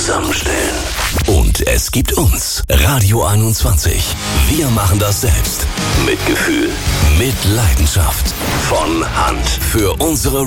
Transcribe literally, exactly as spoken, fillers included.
zusammenstellen. Und es gibt uns, Radio einundzwanzig. Wir machen das selbst. Mit Gefühl, mit Leidenschaft. Von Hand. Für unsere